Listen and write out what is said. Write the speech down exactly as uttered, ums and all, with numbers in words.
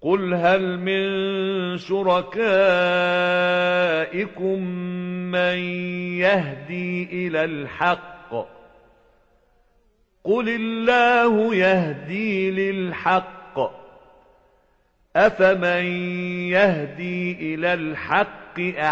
قل هل من شركائكم من يهدي إلى الحق قل الله يهدي للحق أفمن يهدي إلى الحق